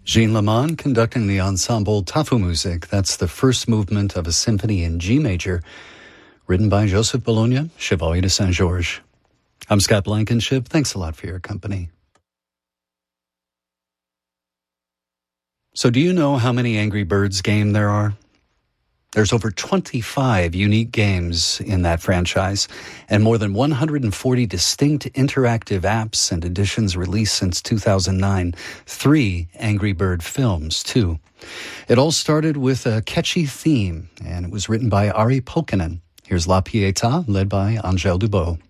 Jean Lamont conducting the ensemble Tafu Music. That's the first movement of a symphony in G major, written by Joseph Bologna, Chevalier de Saint-Georges. I'm Scott Blankenship. Thanks a lot for your company. So do you know how many Angry Birds games there are? There's over 25 unique games in that franchise and more than 140 distinct interactive apps and editions released since 2009. 3 Angry Bird films, too. It all started with a catchy theme, and it was written by Ari Pulkkinen. Here's La Pietà, led by Angèle Dubos.